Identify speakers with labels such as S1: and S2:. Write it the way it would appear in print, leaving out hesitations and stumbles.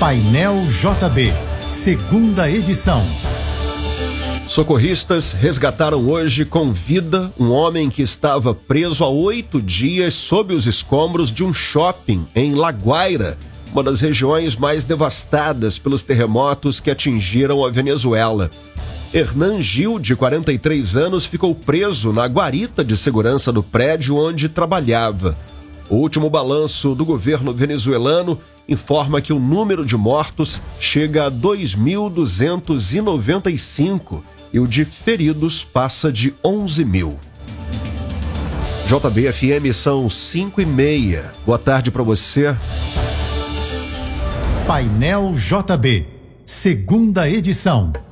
S1: Painel JB, segunda edição.
S2: Socorristas resgataram hoje com vida um homem que estava preso há 8 dias sob os escombros de um shopping em La Guaira, uma das regiões mais devastadas pelos terremotos que atingiram a Venezuela. Hernan Gil, de 43 anos, ficou preso na guarita de segurança do prédio onde trabalhava. O último balanço do governo venezuelano informa que o número de mortos chega a 2.295 e o de feridos passa de 11 mil. JB-FM são 5:30. Boa tarde para você.
S1: Painel JB, segunda edição.